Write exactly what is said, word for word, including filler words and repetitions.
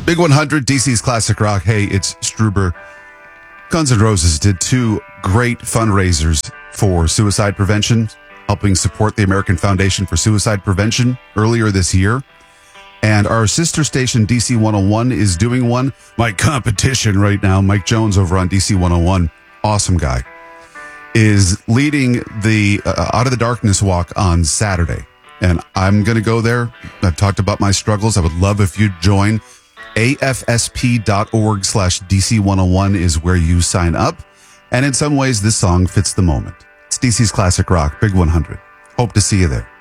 Big one hundred, D C's Classic Rock. Hey, it's Struber. Guns N' Roses did two great fundraisers for suicide prevention, helping support the American Foundation for Suicide Prevention earlier this year. And our sister station, D C one oh one, is doing one. My competition right now, Mike Jones over on D C one oh one, awesome guy, is leading the uh, Out of the Darkness walk on Saturday. And I'm going to go there. I've talked about my struggles. I would love if you'd join. afsp.org slash DC101 is where you sign up. And in some ways, this song fits the moment. It's D C's Classic Rock, Big one hundred. Hope to see you there.